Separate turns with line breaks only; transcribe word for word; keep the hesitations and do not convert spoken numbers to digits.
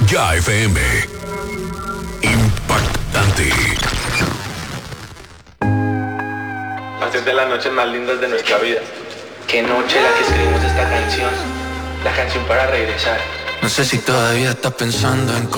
Ya F M. Impactante.
Hacer de las noches más lindas de nuestra vida. Qué noche la que escribimos esta canción. La canción para regresar.
No sé si todavía estás pensando en cómo